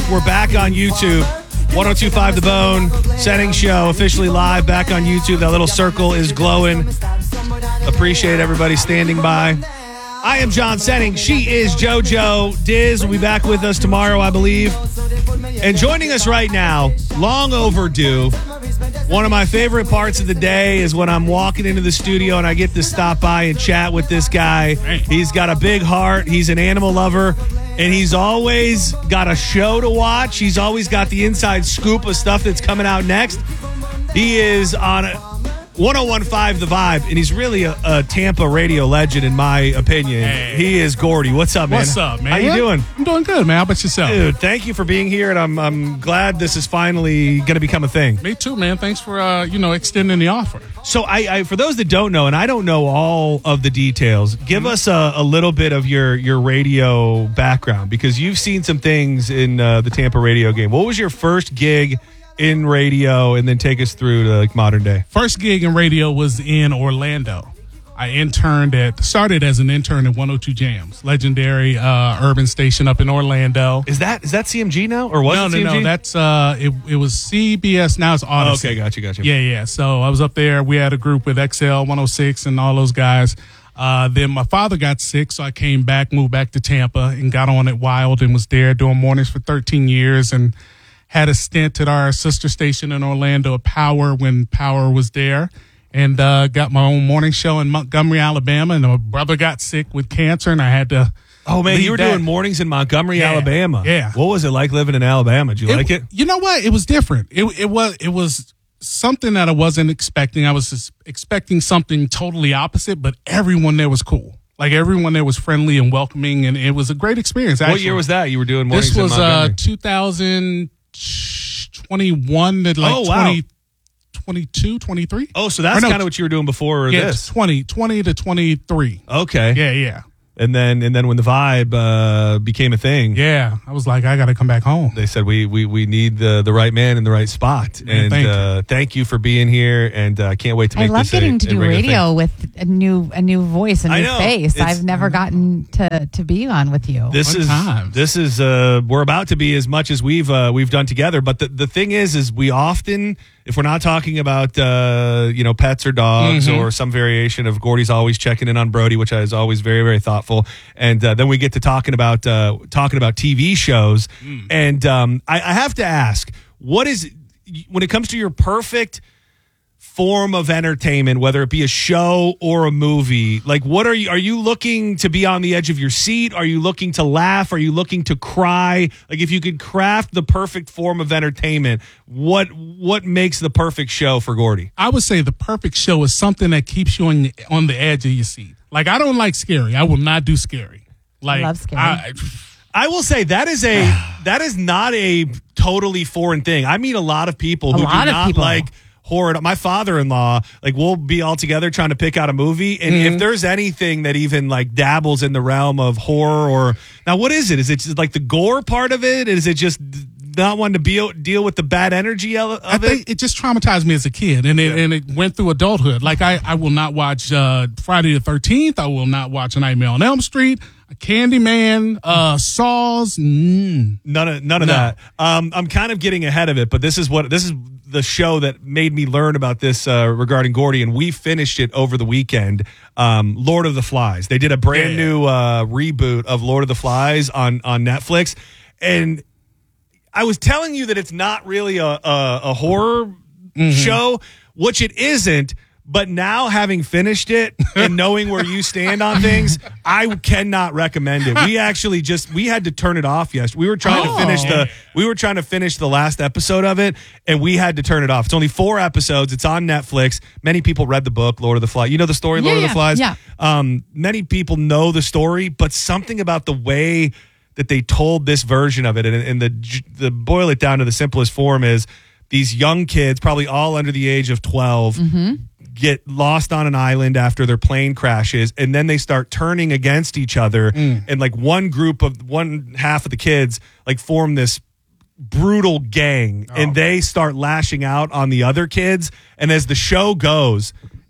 We're back on YouTube. 102.5 The Bone, Setting Show, officially live, back on YouTube. That little circle is glowing. Appreciate everybody standing by. I am John Setting. She is JoJo. Diz will be back with us tomorrow, I believe. And joining us right now, long overdue, one of my favorite parts of the day is when I'm walking into the studio and I get to stop by and chat with this guy. He's got a big heart. He's an animal lover. And he's always got a show to watch. He's always got the inside scoop of stuff that's coming out next. He is on 101.5 The Vibe, and he's really a Tampa radio legend, in my opinion. Hey. He is Gordy. What's up, man? What's up, man? How you doing? I'm doing good, man. How about yourself? Dude, thank you for being here, and I'm glad this is finally going to become a thing. Me too, man. Thanks for extending the offer. So, I for those that don't know, and I don't know all of the details, give us a little bit of your radio background, because you've seen some things in the Tampa radio game. What was your first gig in radio, and then take us through to like modern day? First gig in radio was in Orlando. I started as an intern at 102 Jams, legendary urban station up in Orlando. Is that CMG now, or was it CMG? No. That's it was CBS. Now it's Odyssey. Okay, gotcha. Yeah. So I was up there. We had a group with XL 106 and all those guys. Then my father got sick, so I came back, moved back to Tampa, and got on at Wild and was there doing mornings for 13 years, and had a stint at our sister station in Orlando at Power when Power was there, and got my own morning show in Montgomery, Alabama. And my brother got sick with cancer, and I had to. Oh man, you were doing mornings in Montgomery, Alabama. Yeah. What was it like living in Alabama? Did you like it? You know what? It was different. It was something that I wasn't expecting. I was expecting something totally opposite, but everyone there was cool. Like, everyone there was friendly and welcoming, and it was a great experience. Actually. What year was that? You were doing mornings in Montgomery? This was 2021 to like 2022, 23. Oh, so that's kind of what you were doing before this. 20 to 23. Okay. Yeah. And then when the Vibe became a thing, I was like, I got to come back home. They said we need the right man in the right spot. Man, and thank you for being here. And I can't wait to make this. I love getting to do radio with a new voice, a new face. I've never gotten to be on with you. This is we're about to be as much as we've done together. But the thing is we often, if we're not talking about pets or dogs or some variation of Gordy's always checking in on Brody, which is always very, very thoughtful. And then we get to talking about TV shows. And I have to ask, what is, when it comes to your perfect form of entertainment, whether it be a show or a movie, like are you looking to be on the edge of your seat? Are you looking to laugh? Are you looking to cry? Like, if you could craft the perfect form of entertainment, what makes the perfect show for Gordy? I would say the perfect show is something that keeps you on the edge of your seat. Like, I don't like scary. I will not do scary. Like, I love scary. I will say that is not a totally foreign thing. I meet a lot of people who do not like horror. My father-in-law, like, we'll be all together trying to pick out a movie, and if there's anything that even like dabbles in the realm of horror, or now what is it? Is it just like the gore part of it? Is it just not wanting to deal with the bad energy of it? I think it just traumatized me as a kid, and it went through adulthood. Like, I will not watch Friday the 13th. I will not watch Nightmare on Elm Street, Candyman, Saws. None of that. I'm kind of getting ahead of it, but this is the show that made me learn about this regarding Gordy, and we finished it over the weekend. Lord of the Flies. They did a brand new reboot of Lord of the Flies on Netflix, and I was telling you that it's not really a horror show, which it isn't. But now, having finished it and knowing where you stand on things, I cannot recommend it. We had to turn it off yesterday. We were trying to finish the last episode of it, and we had to turn it off. It's only 4 episodes. It's on Netflix. Many people read the book, Lord of the Flies. You know the story, Lord of the Flies? Yeah. Many people know the story, but something about the way that they told this version of it, and the boil it down to the simplest form is these young kids, probably all under the age of 12, get lost on an island after their plane crashes, and then they start turning against each other, and like one half of the kids like form this brutal gang, and they start lashing out on the other kids, and as the show goes,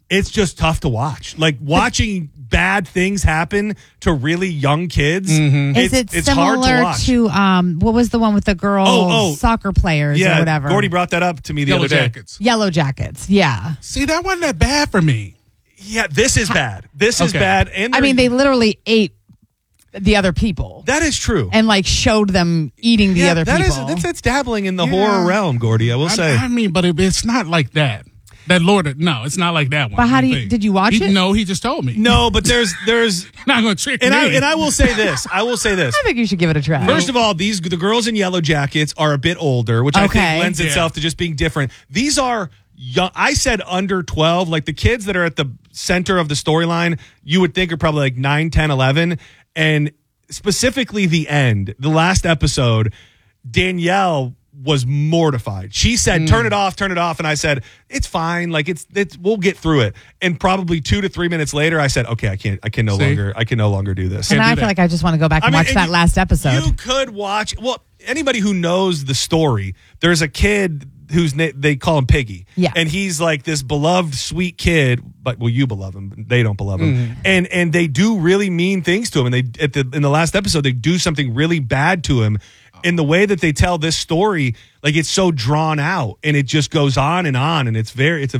it's just tough to watch. Like watching bad things happen to really young kids. Is it it's hard to similar watch. to what was the one with the girl soccer players or whatever? Gordy brought that up to me the other day. Yellow Jackets. Yeah. See, that wasn't that bad for me. Yeah, this is bad. This is bad. And I mean, they literally ate the other people. That is true. And like showed them eating the other people. That's dabbling in the horror realm, Gordy, I will say. I mean, but it's not like that. That Lord, no, it's not like that one. But did you watch it? No, he just told me. No, but there's not going to trick and me. I will say this. I think you should give it a try. First of all, the girls in Yellow Jackets are a bit older, which I think lends itself to just being different. These are young. I said under 12, like the kids that are at the center of the storyline, you would think are probably like 9, 10, 11. And specifically the end, the last episode, Danielle was mortified. She said, turn it off. And I said, it's fine. Like we'll get through it. And probably 2 to 3 minutes later, I said, okay, I can no longer do this. And I feel like I just want to go back and watch that last episode. You could watch, well, anybody who knows the story, there's a kid whose they call him Piggy. Yeah. And he's like this beloved, sweet kid, but you beloved him. They don't beloved him. And they do really mean things to him. And in the last episode, they do something really bad to him. In the way that they tell this story, like it's so drawn out and it just goes on. And it's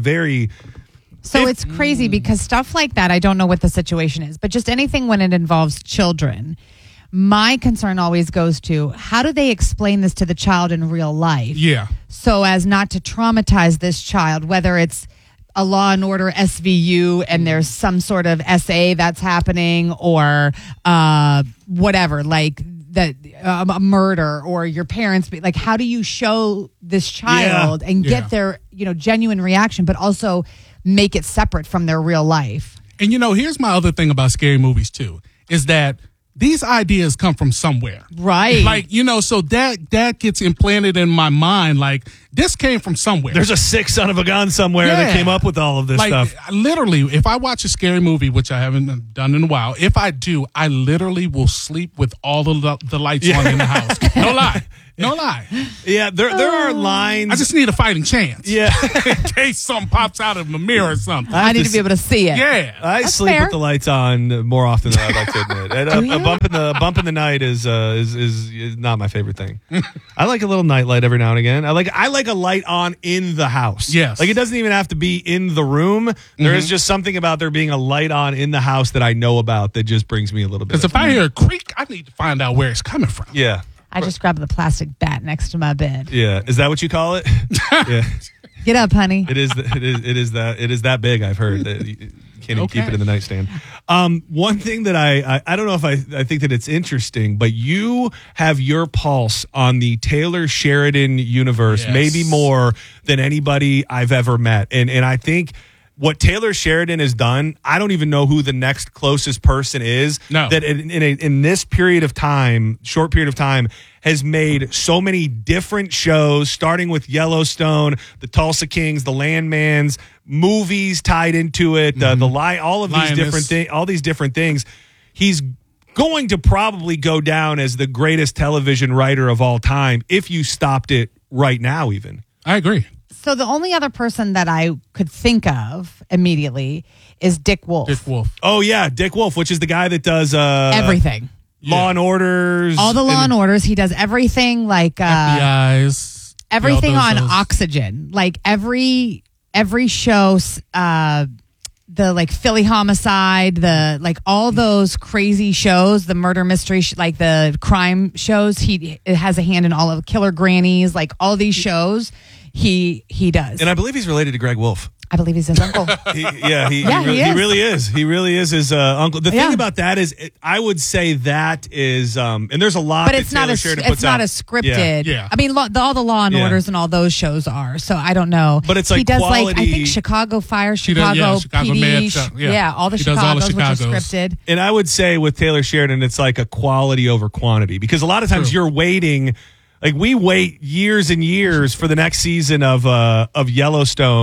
it's crazy because stuff like that, I don't know what the situation is, but just anything when it involves children, my concern always goes to how do they explain this to the child in real life? Yeah. So as not to traumatize this child, whether it's a Law and Order SVU and there's some sort of SA that's happening or whatever, like that a murder or your parents, like how do you show this child and get their genuine reaction, but also make it separate from their real life? And here's my other thing about scary movies too, is that these ideas come from somewhere. Right. Like, so that gets implanted in my mind. Like, this came from somewhere. There's a sick son of a gun somewhere that came up with all of this stuff. Literally, if I watch a scary movie, which I haven't done in a while, if I do, I literally will sleep with all the lights on in the house. No lie. No lie. Yeah, there are lines. I just need a fighting chance. Yeah. In case something pops out of the mirror or something. I need to be able to see it. Yeah. I sleep with the lights on more often than I'd like to admit. And a bump in the night is not my favorite thing. I like a little nightlight every now and again. I like a light on in the house. Yes. Like it doesn't even have to be in the room. There is just something about there being a light on in the house that I know about that just brings me a little bit. Because if I hear a creak, I need to find out where it's coming from. Yeah. I just grabbed the plastic bat next to my bed. Yeah. Is that what you call it? Yeah. Get up, honey. It is that big, I've heard. That you can't even keep it in the nightstand. One thing that I don't know if I think that it's interesting, but you have your pulse on the Taylor Sheridan universe, maybe more than anybody I've ever met. And I think what Taylor Sheridan has done, I don't even know who the next closest person is. No. That in this period of time, short period of time, has made so many different shows, starting with Yellowstone, the Tulsa Kings, the Landmans, movies tied into it, all these different things. He's going to probably go down as the greatest television writer of all time if you stopped it right now, even. I agree. So the only other person that I could think of immediately is Dick Wolf. Dick Wolf. Oh, yeah, Dick Wolf, which is the guy that does everything. Law and Orders. All the Law and Orders. He does everything like FBI's. Everything on Oxygen. Like every show, the like Philly Homicide, the like all those crazy shows, the murder mystery, like the crime shows. It has a hand in all of Killer Grannies, like all these shows. He does. And I believe he's related to Greg Wolf. I believe he's his uncle. He really is. He really is his uncle. The thing about that is, I would say that is, and there's a lot. But it's not a scripted. Yeah. I mean, all the Law and Orders and all those shows are. So I don't know. But it's like he does quality. I think Chicago Fire, Chicago PD. All the Chicagos, which are scripted. And I would say with Taylor Sheridan, it's like a quality over quantity, because a lot of times you're waiting. Like we wait years and years for the next season of Yellowstone.